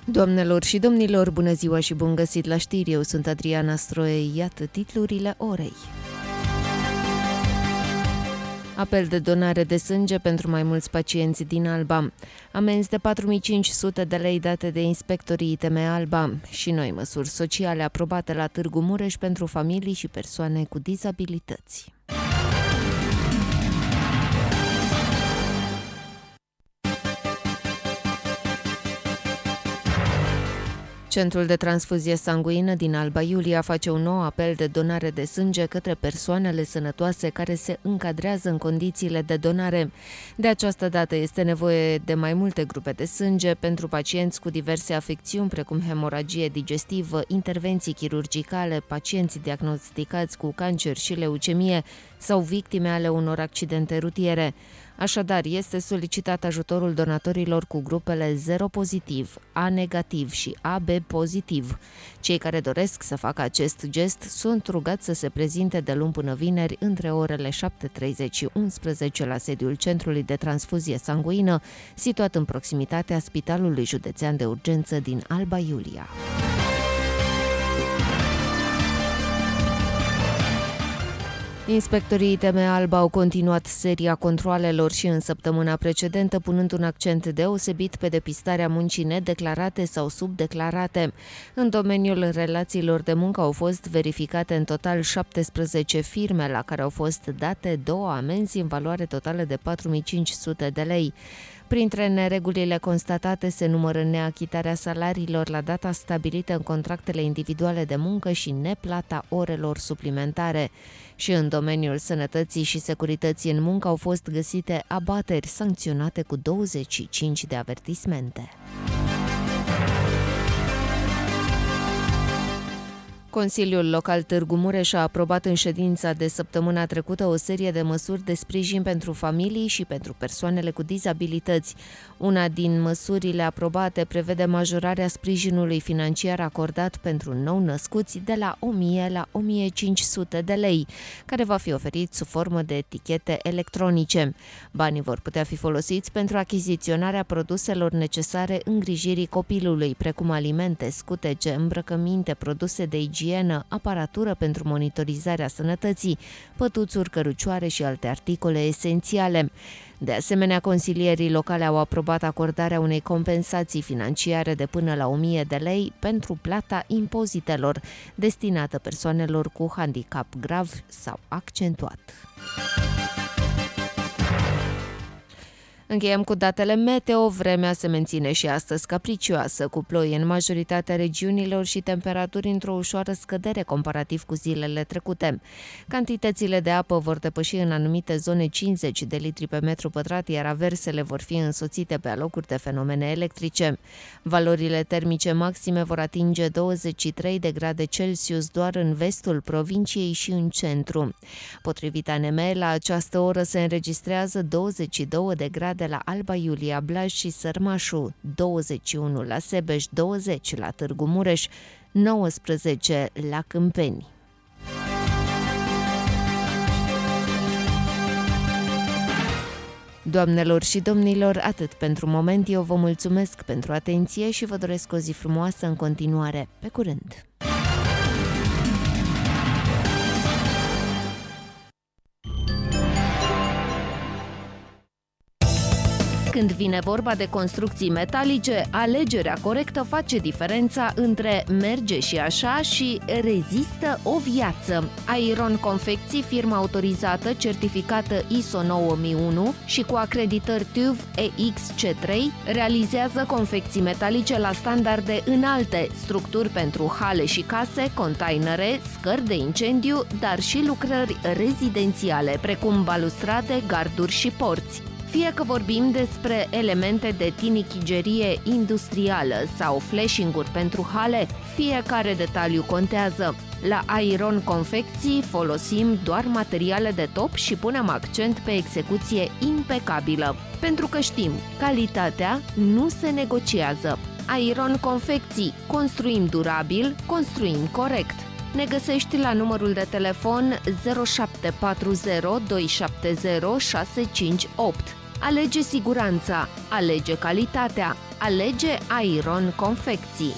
Doamnelor și domnilor, bună ziua și bun găsit la știri. Eu sunt Adriana Stroie, iată titlurile orei. Apel de donare de sânge pentru mai mulți pacienți din Alba. Amenzi de 4.500 de lei date de inspectorii ITM Alba și noi măsuri sociale aprobate la Târgu Mureș pentru familii și persoane cu dizabilități. Centrul de transfuzie sanguină din Alba Iulia face un nou apel de donare de sânge către persoanele sănătoase care se încadrează în condițiile de donare. De această dată este nevoie de mai multe grupe de sânge pentru pacienți cu diverse afecțiuni, precum hemoragie digestivă, intervenții chirurgicale, pacienți diagnosticați cu cancer și leucemie sau victime ale unor accidente rutiere. Așadar, este solicitat ajutorul donatorilor cu grupele 0 pozitiv, A negativ și AB pozitiv. Cei care doresc să facă acest gest sunt rugați să se prezinte de luni până vineri între orele 7:30 și 11 la sediul Centrului de Transfuzie Sanguină, situat în proximitatea Spitalului Județean de Urgență din Alba Iulia. Inspectorii ITM Alba au continuat seria controalelor și în săptămâna precedentă, punând un accent deosebit pe depistarea muncii nedeclarate sau subdeclarate. În domeniul relațiilor de muncă au fost verificate în total 17 firme, la care au fost date 2 amenzi în valoare totală de 4.500 de lei. Printre neregulile constatate se numără neachitarea salariilor la data stabilită în contractele individuale de muncă și neplata orelor suplimentare. Și în domeniul sănătății și securității în muncă au fost găsite abateri sancționate cu 25 de avertismente. Consiliul Local Târgu Mureș a aprobat în ședința de săptămâna trecută o serie de măsuri de sprijin pentru familii și pentru persoanele cu dizabilități. Una din măsurile aprobate prevede majorarea sprijinului financiar acordat pentru nou-născuți de la 1.000 la 1.500 de lei, care va fi oferit sub formă de etichete electronice. Banii vor putea fi folosiți pentru achiziționarea produselor necesare îngrijirii copilului, precum alimente, scutece, îmbrăcăminte, produse de igienă, aparatură pentru monitorizarea sănătății, pătuțuri, cărucioare și alte articole esențiale. De asemenea, consilierii locale au aprobat acordarea unei compensații financiare de până la 1.000 de lei pentru plata impozitelor, destinată persoanelor cu handicap grav sau accentuat. Încheiem cu datele meteo. Vremea se menține și astăzi capricioasă, cu ploi în majoritatea regiunilor și temperaturi într-o ușoară scădere comparativ cu zilele trecute. Cantitățile de apă vor depăși în anumite zone 50 de litri pe metru pătrat, iar aversele vor fi însoțite pe alocuri de fenomene electrice. Valorile termice maxime vor atinge 23 de grade Celsius doar în vestul provinciei și în centru. Potrivit ANM, la această oră se înregistrează 22 de grade la Alba Iulia, Blaj și Sărmașu, 21 la Sebeș, 20 la Târgu Mureș, 19 la Câmpeni. Doamnelor și domnilor, atât pentru moment. Eu vă mulțumesc pentru atenție și vă doresc o zi frumoasă în continuare. Pe curând! Când vine vorba de construcții metalice, alegerea corectă face diferența între merge și așa și rezistă o viață. Aeron Confecții, firma autorizată, certificată ISO 9001 și cu acreditări TÜV EXC3, realizează confecții metalice la standarde înalte, structuri pentru hale și case, containere, scări de incendiu, dar și lucrări rezidențiale, precum balustrade, garduri și porți. Fie că vorbim despre elemente de tinichigerie industrială sau flashing-uri pentru hale, fiecare detaliu contează. La Aeron Confecții folosim doar materiale de top și punem accent pe execuție impecabilă, pentru că știm, calitatea nu se negociază. Aeron Confecții, construim durabil, construim corect. Ne găsești la numărul de telefon 0740 270 658. Alege siguranța, alege calitatea, Alege Airon Confecții.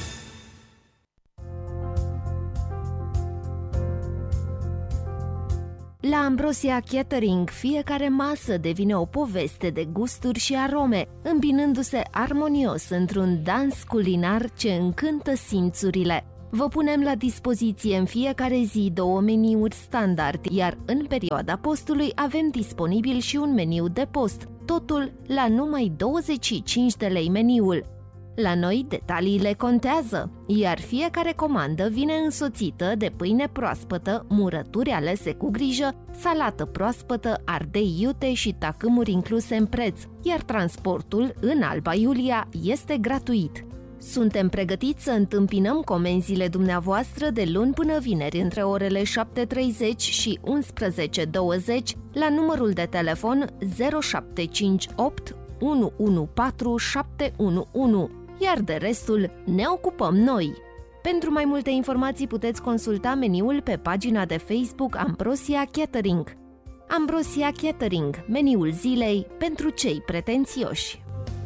La Ambrosia Catering, fiecare masă devine o poveste de gusturi și arome, îmbinându-se armonios într-un dans culinar ce încântă simțurile. Vă punem la dispoziție în fiecare zi 2 meniuri standard, iar în perioada postului avem disponibil și un meniu de post, totul la numai 25 de lei meniul. La noi detaliile contează, iar fiecare comandă vine însoțită de pâine proaspătă, murături alese cu grijă, salată proaspătă, ardei iute și tacâmuri incluse în preț, iar transportul în Alba Iulia este gratuit. Suntem pregătiți să întâmpinăm comenzile dumneavoastră de luni până vineri între orele 7:30 și 11:20 la numărul de telefon 0758 114 711, iar de restul ne ocupăm noi. Pentru mai multe informații puteți consulta meniul pe pagina de Facebook Ambrosia Catering. Ambrosia Catering, meniul zilei pentru cei pretențioși.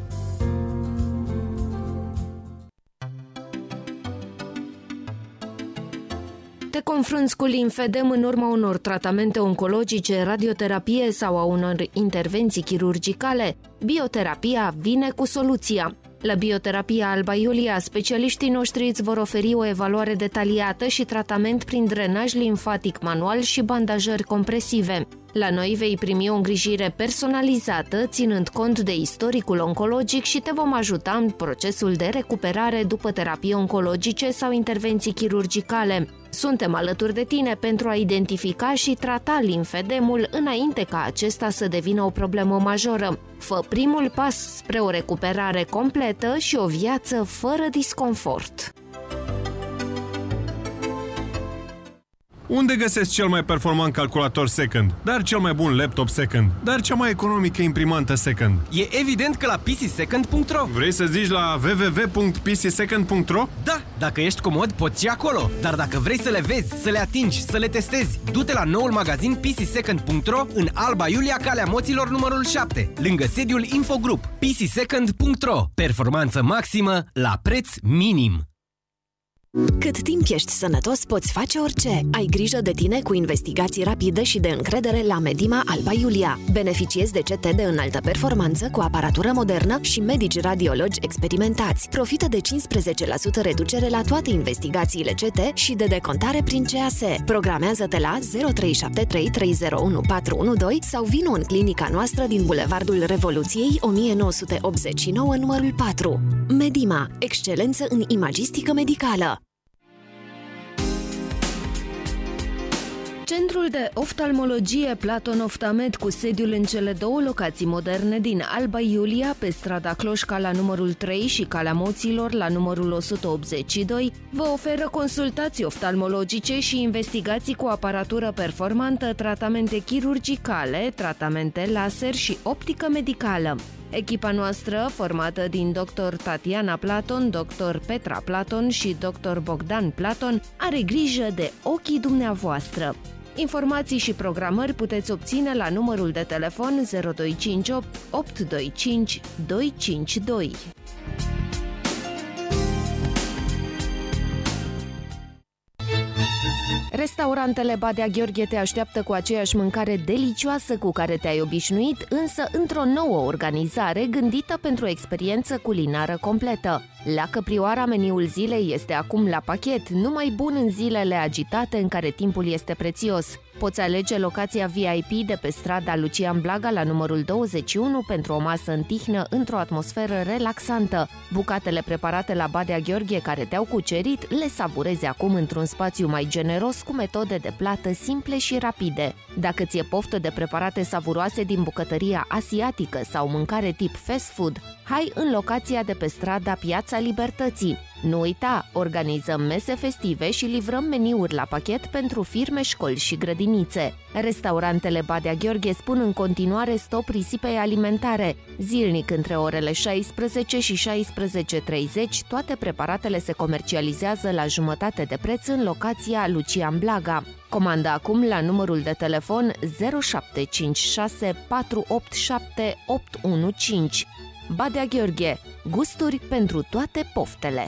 Te confrunți cu limfedem în urma unor tratamente oncologice, radioterapie sau a unor intervenții chirurgicale? Bioterapia vine cu soluția. La Bioterapia Alba Iulia, specialiștii noștri îți vor oferi o evaluare detaliată și tratament prin drenaj limfatic manual și bandajări compresive. La noi vei primi o îngrijire personalizată, ținând cont de istoricul oncologic și te vom ajuta în procesul de recuperare după terapii oncologice sau intervenții chirurgicale. Suntem alături de tine pentru a identifica și trata limfedemul înainte ca acesta să devină o problemă majoră. Fă primul pas spre o recuperare completă și o viață fără disconfort. Unde găsesc cel mai performant calculator second, dar cel mai bun laptop second, dar cea mai economică imprimantă second? E evident că la PCSecond.ro. Vrei să zici la www.pcsecond.ro? Da, dacă ești comod, poți și acolo. Dar dacă vrei să le vezi, să le atingi, să le testezi, du-te la noul magazin PCSecond.ro în Alba Iulia, Calea Moților numărul 7, lângă sediul Infogrup. PCSecond.ro. Performanță maximă la preț minim. Cât timp ești sănătos, poți face orice. Ai grijă de tine cu investigații rapide și de încredere la Medima Alba Iulia. Beneficiezi de CT de înaltă performanță cu aparatură modernă și medici radiologi experimentați. Profită de 15% reducere la toate investigațiile CT și de decontare prin CAS. Programează-te la 0373 301 412 sau vino în clinica noastră din Bulevardul Revoluției 1989 numărul 4. Medima. Excelență în imagistică medicală. Centrul de oftalmologie Platon Oftamed, cu sediul în cele 2 locații moderne din Alba Iulia, pe strada Cloșca la numărul 3 și Calea Moților la numărul 182, vă oferă consultații oftalmologice și investigații cu aparatură performantă, tratamente chirurgicale, tratamente laser și optică medicală. Echipa noastră, formată din dr. Tatiana Platon, dr. Petra Platon și dr. Bogdan Platon, are grijă de ochii dumneavoastră. Informații și programări puteți obține la numărul de telefon 0258 825 252. Restaurantele Badea Gheorghe te așteaptă cu aceeași mâncare delicioasă cu care te-ai obișnuit, însă într-o nouă organizare gândită pentru o experiență culinară completă. La Căprioara, meniul zilei este acum la pachet, numai bun în zilele agitate în care timpul este prețios. Poți alege locația VIP de pe strada Lucian Blaga la numărul 21 pentru o masă în tihnă într-o atmosferă relaxantă. Bucatele preparate la Badea Gheorghe care te-au cucerit le savurezi acum într-un spațiu mai generos cu metode de plată simple și rapide. Dacă ți-e poftă de preparate savuroase din bucătăria asiatică sau mâncare tip fast food, hai în locația de pe strada Piața Libertății. Nu uita, organizăm mese festive și livrăm meniuri la pachet pentru firme, școli și grădinițe. Restaurantele Badea Gheorghe spun în continuare stop risipei alimentare. Zilnic între orele 16 și 16:30, toate preparatele se comercializează la jumătate de preț în locația Lucian Blaga. Comanda acum la numărul de telefon 0756 487 815. Badea Gheorghe. Gusturi pentru toate poftele.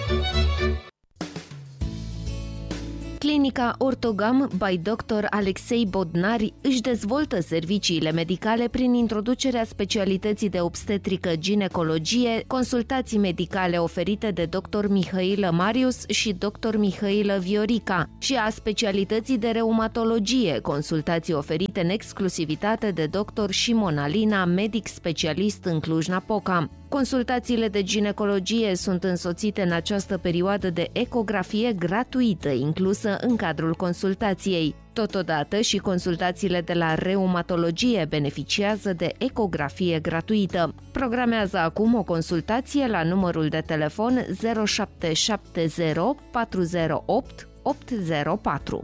Clinica Ortogam by Dr. Alexei Bodnari își dezvoltă serviciile medicale prin introducerea specialității de obstetrică-ginecologie, consultații medicale oferite de Dr. Mihailă Marius și Dr. Mihailă Viorica și a specialității de reumatologie, consultații oferite în exclusivitate de Dr. Șimon Alina, medic specialist în Cluj-Napoca. Consultațiile de ginecologie sunt însoțite în această perioadă de ecografie gratuită inclusă în cadrul consultației. Totodată și consultațiile de la reumatologie beneficiază de ecografie gratuită. Programează acum o consultație la numărul de telefon 0770 408 804.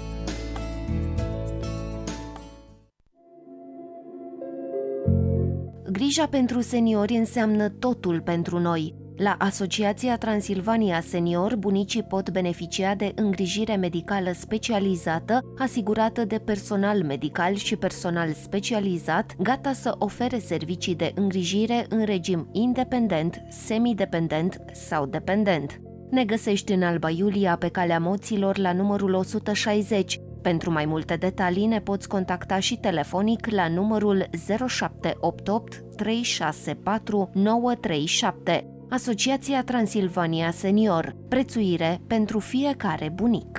Grija pentru seniori înseamnă totul pentru noi. La Asociația Transilvania Senior, bunicii pot beneficia de îngrijire medicală specializată, asigurată de personal medical și personal specializat, gata să ofere servicii de îngrijire în regim independent, semidependent sau dependent. Ne găsești în Alba Iulia, pe Calea Moților, la numărul 160. Pentru mai multe detalii ne poți contacta și telefonic la numărul 0788 364 937. Asociația Transilvania Senior. Prețuire pentru fiecare bunic.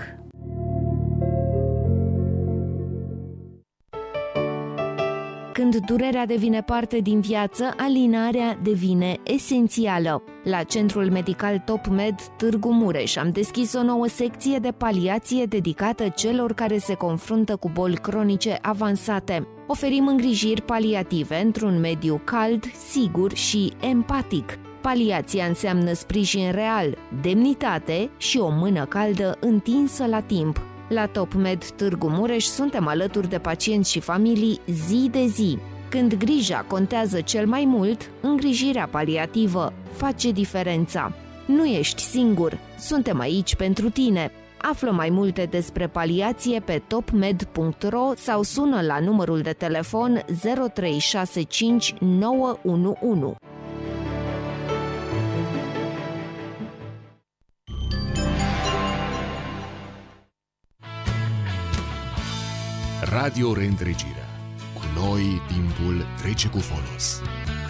Când durerea devine parte din viață, alinarea devine esențială. La Centrul Medical Top Med Târgu Mureș am deschis o nouă secție de paliație dedicată celor care se confruntă cu boli cronice avansate. Oferim îngrijiri paliative într-un mediu cald, sigur și empatic. Paliația înseamnă sprijin real, demnitate și o mână caldă întinsă la timp. La Top Med Târgu Mureș suntem alături de pacienți și familii zi de zi. Când grija contează cel mai mult, îngrijirea paliativă face diferența. Nu ești singur, suntem aici pentru tine. Află mai multe despre paliație pe topmed.ro sau sună la numărul de telefon 0365 911. Radio Reîntregirea. Cu noi timpul trece cu folos.